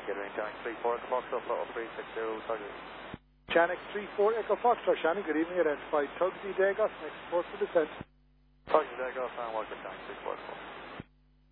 Kettering, Tank 3-4, Echo Foxtrot, Photo 360, Target. Janek 3-4, Echo Foxtrot, Shannon, good evening, identified Tugsy Dagos, next report for descent. Tugsy Dagos, and welcome, Tank 3-4.